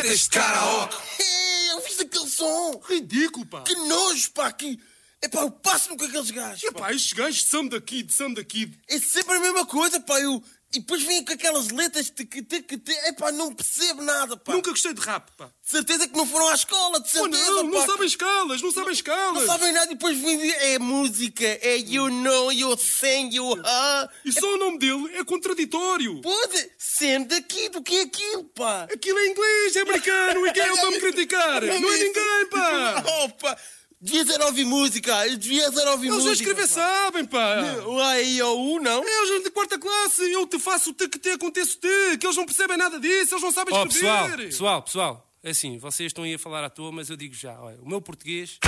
discotecas de karaoke. Eu fiz aquele som. Ridículo, pá. Que nojo, pá. Epá, eu passo-me com aqueles gajos. Epá, estes gajos são daqui. É sempre a mesma coisa, pá. E depois vêm com aquelas letras epá, não percebo nada, pá. Nunca gostei de rap, pá. De certeza que não foram à escola, de certeza, não, pá. não sabem escalas. Não sabem nada e depois vêm dizer, é música, é you know, you sing, you E só o nome dele é contraditório. Pode, sendo daqui, do que é aquilo, pá. Aquilo é inglês, é americano, e quem é eu para me criticar? Não é ninguém, pá. Oh, pá. Devia ser ouvir música, Eles a escrever sabem, pá. O A, I, O, U, não? É, eles de quarta classe, eu te faço o te, aconteço te, que eles não percebem nada disso, eles não sabem escrever. Pessoal, é assim, vocês estão aí a falar à toa, mas eu digo já, olha, o meu português